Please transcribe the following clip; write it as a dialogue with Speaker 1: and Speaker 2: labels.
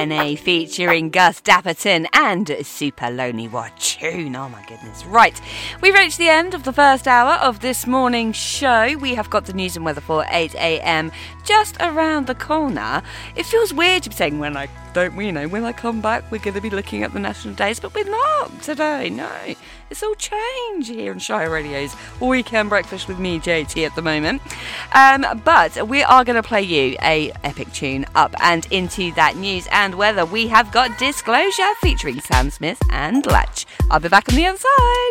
Speaker 1: DNA featuring Gus Dapperton and Super Lonely Watchoon. Oh my goodness. Right, we've reached the end of the first hour of this morning's show. We have got the news and weather for 8 a.m. just around the corner. It feels weird to be saying when I come back we're going to be looking at the national days, but we're not today, no. It's all change here on Shire Radio's Weekend Breakfast with me, JT, at the moment. But we are going to play you a epic tune up and into that news and weather. We have got Disclosure featuring Sam Smith and Latch. I'll be back on the other side.